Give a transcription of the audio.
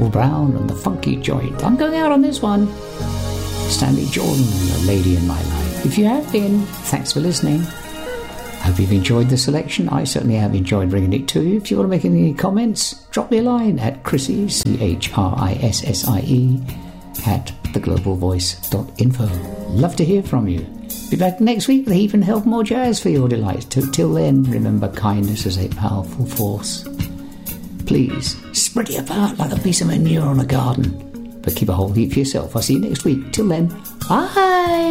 Paul Brown and the Funky Joint. I'm going out on this one. Stanley Jordan, The Lady in My Life. If you have been, thanks for listening. I hope you've enjoyed the selection. I certainly have enjoyed bringing it to you. If you want to make any comments, drop me a line at Chrissie, CHRISSIE, at theglobalvoice.info. Love to hear from you. Be back next week with even help more jazz for your delight. Till then, remember kindness is a powerful force. Please, spread it about like a piece of manure on a garden. But keep a hold of it for yourself. I'll see you next week. Till then, bye!